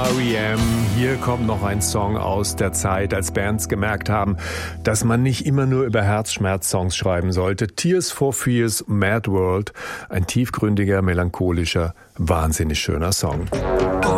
R.E.M. Hier kommt noch ein Song aus der Zeit, als Bands gemerkt haben, dass man nicht immer nur über Herzschmerz-Songs schreiben sollte. Tears for Fears, Mad World, ein tiefgründiger, melancholischer, wahnsinnig schöner Song.